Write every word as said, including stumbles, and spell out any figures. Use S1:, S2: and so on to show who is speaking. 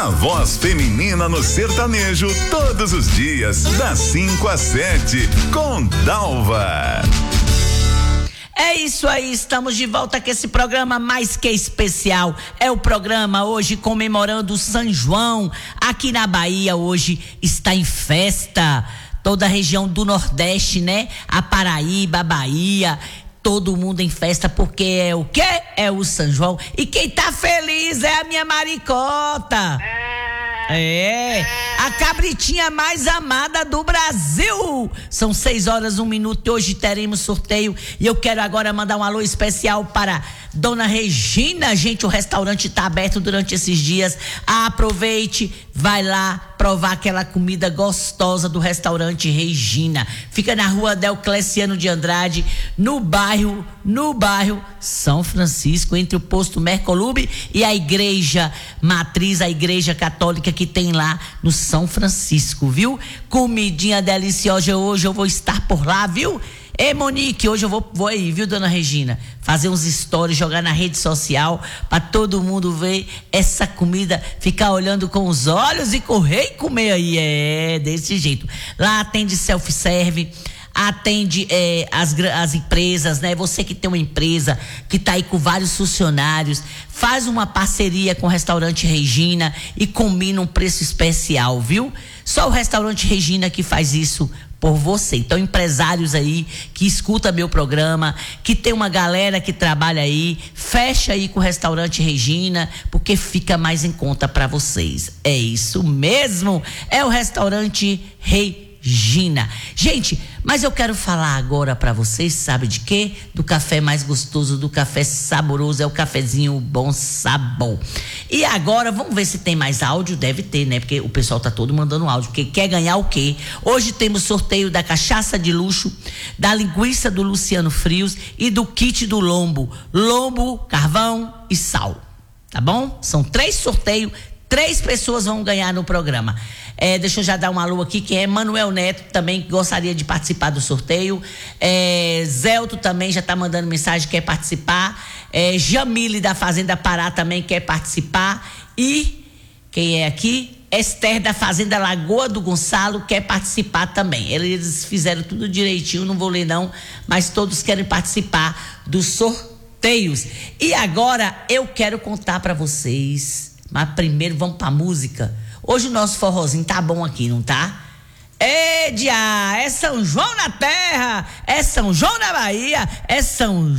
S1: A voz feminina no sertanejo, todos os dias, das cinco às sete, com Dalva.
S2: É isso aí, estamos de volta com esse programa mais que especial. É o programa hoje comemorando o São João. Aqui na Bahia hoje está em festa. Toda a região do Nordeste, né? A Paraíba, a Bahia, todo mundo em festa, porque é o quê? É o São João. E quem tá feliz é a minha maricota. É, a cabritinha mais amada do Brasil. São seis horas, um minuto e hoje teremos sorteio. E eu quero agora mandar um alô especial para Dona Regina. Gente, o restaurante tá aberto durante esses dias. Aproveite, vai lá provar aquela comida gostosa do restaurante Regina. Fica na rua Deocleciano de Andrade, no bairro, no bairro São Francisco, entre o posto Mercolube e a igreja matriz, a igreja católica que tem lá no São Francisco, viu? Comidinha deliciosa, hoje eu vou estar por lá, viu? Ei, Monique, hoje eu vou, vou aí, viu, Dona Regina? Fazer uns stories, jogar na rede social pra todo mundo ver essa comida, ficar olhando com os olhos e correr e comer aí. É, desse jeito. Lá atende self-serve, atende é, as, as empresas, né? Você que tem uma empresa que tá aí com vários funcionários, faz uma parceria com o restaurante Regina e combina um preço especial, viu? Só o restaurante Regina que faz isso por você. Então, empresários aí que escuta meu programa, que tem uma galera que trabalha aí, fecha aí com o restaurante Regina, porque fica mais em conta para vocês. É isso mesmo, é o restaurante Regina. Gente, mas eu quero falar agora para vocês, sabe de quê? Do café mais gostoso, do café saboroso, é o cafezinho Bom Sabor. E agora, vamos ver se tem mais áudio, deve ter, né? Porque o pessoal tá todo mandando áudio, porque quer ganhar o quê? Hoje temos sorteio da cachaça de luxo, da linguiça do Luciano Frios e do kit do lombo, lombo, carvão e sal, tá bom? São três sorteios, três pessoas vão ganhar no programa. É, deixa eu já dar um alô aqui, que é Manuel Neto, também que gostaria de participar do sorteio. É, Zelto também já tá mandando mensagem, quer participar. É, Jamile da Fazenda Pará também quer participar. E quem é aqui? Esther da Fazenda Lagoa do Gonçalo quer participar também. Eles fizeram tudo direitinho, não vou ler não, mas todos querem participar dos sorteios. E agora eu quero contar para vocês, mas primeiro vamos pra música. Hoje o nosso forrozinho tá bom aqui, não tá? Édia, é São João na terra, é São João na Bahia, é São